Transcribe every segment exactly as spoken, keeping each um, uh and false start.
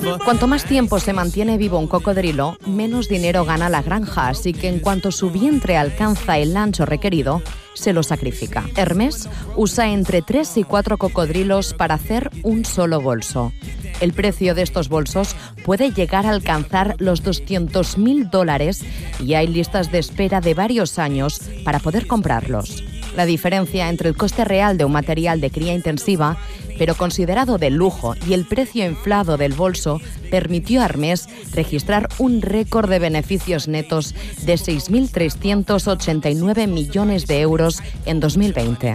Cuanto más tiempo se mantiene vivo un cocodrilo, menos dinero gana la granja, así que en cuanto su vientre alcanza el ancho requerido, se lo sacrifica. Hermès usa entre tres y cuatro cocodrilos para hacer un solo bolso. El precio de estos bolsos puede llegar a alcanzar los doscientos mil dólares y hay listas de espera de varios años para poder comprarlos. La diferencia entre el coste real de un material de cría intensiva, pero considerado de lujo, y el precio inflado del bolso permitió a Hermès registrar un récord de beneficios netos de seis mil trescientos ochenta y nueve millones de euros en dos mil veinte.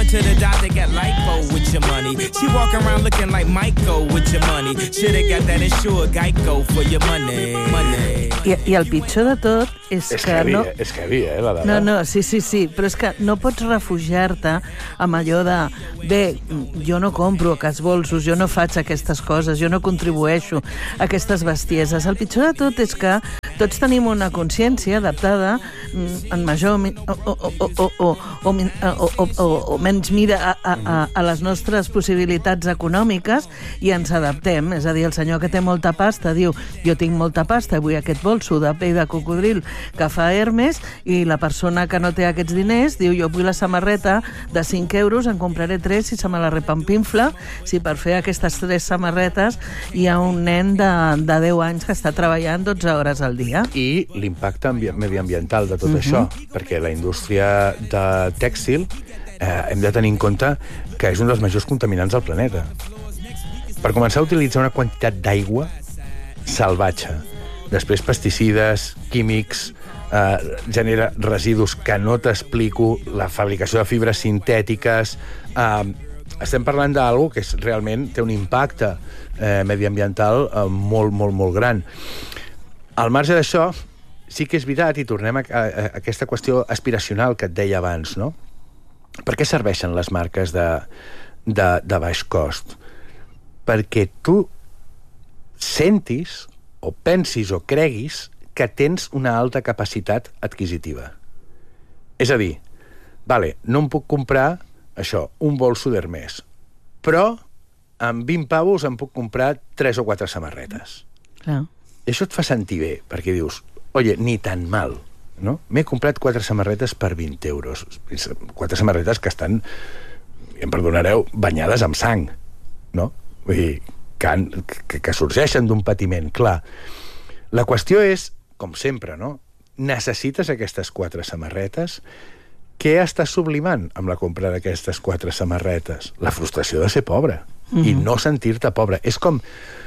I, i el pitjor de tot és, és que heavy, no... És heavy, eh, la dada. No, no, sí, sí, sí, però és que no pots refugiar-te amb allò de bé, jo no compro aquests bolsos, jo no faig aquestes coses, jo no contribueixo a aquestes bestieses. El pitjor de tot és que tots tenim una consciència adaptada en major o, o, o, o, o, o, o, o, o menys mira a, a, a les nostres possibilitats econòmiques i ens adaptem. És a dir, el senyor que té molta pasta diu jo tinc molta pasta, vull aquest bolso de pell de cocodril que fa Hermès, i la persona que no té aquests diners diu jo vull la samarreta de cinc euros, en compraré tres si se me la repampinfla, si per fer aquestes tres samarretes hi ha un nen de, de deu anys que està treballant dotze hores al dia. I l'impacte mediambiental de tot uh-huh. això, perquè la indústria de tèxtil eh, hem de tenir en compte que és un dels majors contaminants del planeta. Per començar a utilitzar una quantitat d'aigua salvatge, després pesticides, químics, eh, genera residus que no t'explico, la fabricació de fibres sintètiques... Eh, estem parlant d'alguna que és, realment té un impacte eh, mediambiental eh, molt, molt, molt gran. Al marge d'això, sí que és veritat, i tornem a, a, a aquesta qüestió aspiracional que et deia abans, no? Per què serveixen les marques de, de, de baix cost? Perquè tu sentis o pensis o creguis que tens una alta capacitat adquisitiva. És a dir, vale, no em puc comprar això, un bolso d'Hermès, però amb vint pavos em puc comprar tres o quatre samarretes. Clar. I això et fa sentir bé, perquè dius, oye, ni tan mal, no? M'he comprat quatre samarretes per vint euros. Quatre samarretes que estan, em perdonareu, banyades amb sang, no? Vull dir, que, han, que, que sorgeixen d'un patiment, clar. La qüestió és, com sempre, no? Necessites aquestes quatre samarretes. Què estàs sublimant amb la compra d'aquestes quatre samarretes? La frustració de ser pobre mm-hmm. i no sentir-te pobre. És com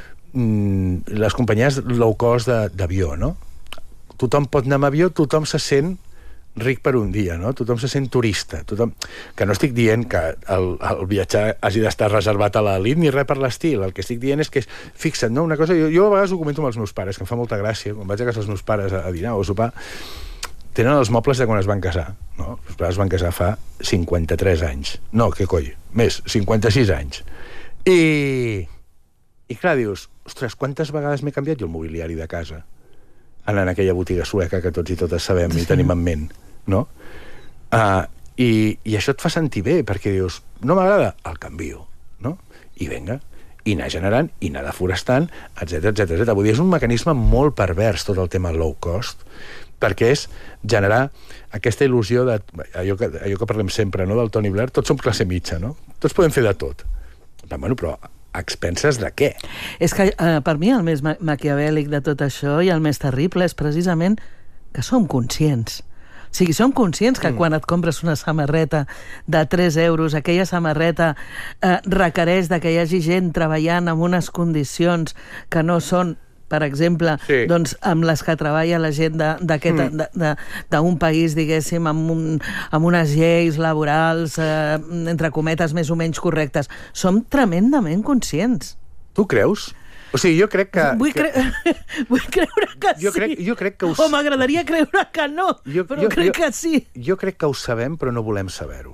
mm, les companyies low cost d'avió, no? Tothom pot anar amb avió, tothom se sent ric per un dia, no? Tothom se sent turista. Tothom... Que no estic dient que el, el viatjar hagi d'estar reservat a l'elit ni res per l'estil. El que estic dient és que, fixa't, no? Una cosa... Jo, jo a vegades ho comento amb els meus pares, que em fa molta gràcia, quan vaig a casa dels meus pares a, a dinar o a sopar, tenen els mobles de quan es van casar, no? Els pares es van casar fa cinquanta-tres anys. No, què coi? Més, cinquanta-sis anys. I... I clar, dius, ostres, quantes vegades m'he canviat jo el mobiliari de casa? Anant a aquella botiga sueca que tots i totes sabem i tenim en ment, no? Uh, i, I això et fa sentir bé, perquè dius, no m'agrada, el canvio, no? I vinga, i anar generant, i anar deforestant, etcètera, etcètera, etcètera. Vull dir, és un mecanisme molt pervers, tot el tema low cost, perquè és generar aquesta il·lusió de allò que, allò que parlem sempre, no? Del Tony Blair, tots som classe mitja, no? Tots podem fer de tot. Però, bueno, però a expenses de què? És que eh, per mi el més ma maquiavèlic de tot això i el més terrible és precisament que som conscients. O sigui, som conscients que mm. quan et compres una samarreta de tres euros, aquella samarreta eh, requereix que hi hagi gent treballant en unes condicions que no són, per exemple, sí. doncs, amb les que treballa la gent d'un mm. país, diguéssim, amb, un, amb unes lleis laborals, eh, entre cometes, més o menys correctes. Som tremendament conscients. Tu creus? O sigui, jo crec que... Vull, cre... que... Vull creure que jo sí. Crec, jo crec que us... O m'agradaria creure que no, jo, però jo, crec jo, que sí. Jo crec que ho sabem, però no volem saber-ho.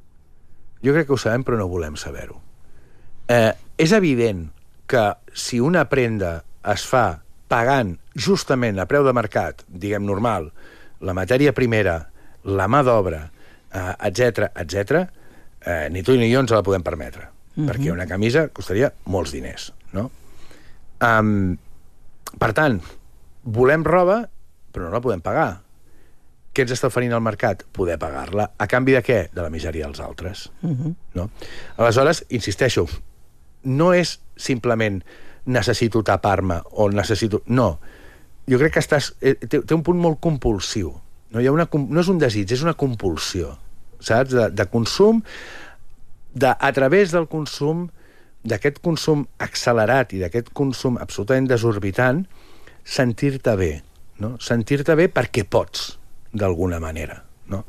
Jo crec que ho sabem, però no volem saber-ho. Eh, és evident que si una prenda es fa pagant justament a preu de mercat, diguem normal, la matèria primera, la mà d'obra, eh, etcètera, etcètera, eh, ni tu ni jo ens la podem permetre, uh-huh. perquè una camisa costaria molts diners, no? Um, per tant, volem roba, però no la podem pagar. Què ens està oferint el mercat? Poder pagar-la. A canvi de què? De la misèria dels altres. Uh-huh. No? Aleshores, insisteixo, no és simplement necessito tapar-me o necessito... No. Jo crec que estàs... Té, té un punt molt compulsiu. No, Hi ha una, no és un desig, és una compulsió, saps? De, de consum, de, a través del consum, d'aquest consum accelerat i d'aquest consum absolutament desorbitant, sentir-te bé, no? Sentir-te bé perquè pots, d'alguna manera, no?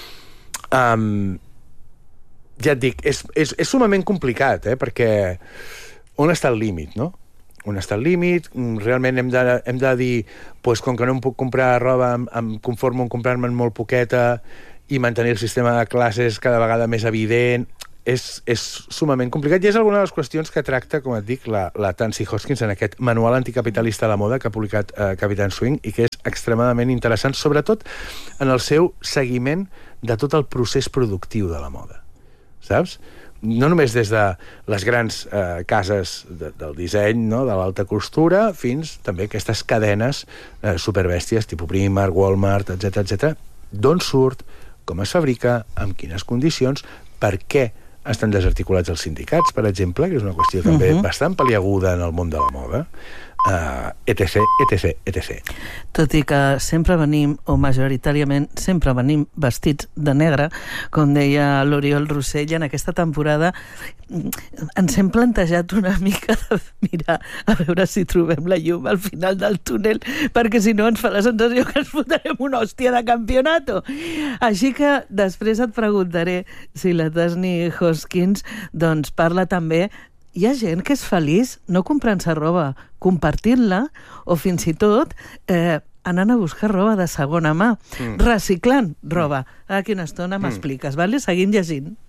Um, ja et dic, és, és, és sumament complicat, eh? Perquè on està el límit, no? On està el límit? Realment hem de, hem de dir, pues, com que no em puc comprar roba, em, em conformo en comprar-me'n molt poqueta i mantenir el sistema de classes cada vegada més evident. És, és sumament complicat i és alguna de les qüestions que tracta, com et dic, la, la Tansy Hoskins en aquest manual anticapitalista de la moda que ha publicat eh, Capitán Swing i que és extremadament interessant, sobretot en el seu seguiment de tot el procés productiu de la moda. Saps? No només des de les grans eh, cases de, del disseny, no? De l'alta costura, fins també aquestes cadenes eh, superbèsties, tipus Primark, Walmart, etcètera, etcètera. D'on surt, com es fabrica, amb quines condicions, per què estan desarticulats els sindicats, per exemple, que és una qüestió també uh-huh. bastant paliaguda en el món de la moda, uh, etc, etc, etcètera. Tot i que sempre venim, o majoritàriament sempre venim vestits de negre, com deia l'Oriol Rossell, en aquesta temporada ens hem plantejat una mica de mirar a veure si trobem la llum al final del túnel, perquè si no ens fa la sensació que ens fotrem una hòstia de campionato. Així que després et preguntaré si la Tansy Hoskins doncs parla també. Hi ha gent que és feliç no comprant-se roba, compartint-la o fins i tot eh, anant a buscar roba de segona mà, mm. reciclant roba. Aquí una estona m'expliques, mm. vale? Seguim llegint.